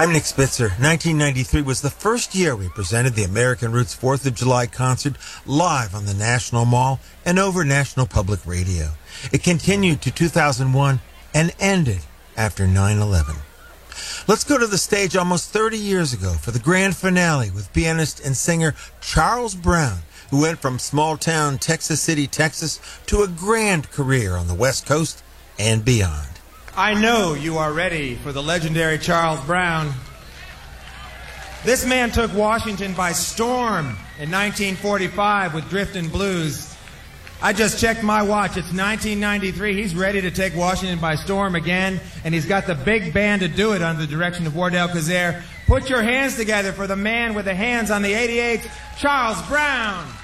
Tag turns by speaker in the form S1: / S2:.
S1: I'm Nick Spitzer. 1993 was the first year we presented the American Roots 4th of July concert live on the National Mall and over National Public Radio. It continued to 2001 and ended after 9/11. Let's go to the stage almost 30 years ago for the grand finale with pianist and singer Charles Brown, who went from small-town Texas City, Texas, to a grand career on the West Coast and beyond.
S2: I know you are ready for the legendary Charles Brown. This man took Washington by storm in 1945 with Driftin' Blues. I just checked my watch. It's 1993. He's ready to take Washington by storm again, and he's got the big band to do it under the direction of Wardell Kazare. Put your hands together for the man with the hands on the 88th, Charles Brown.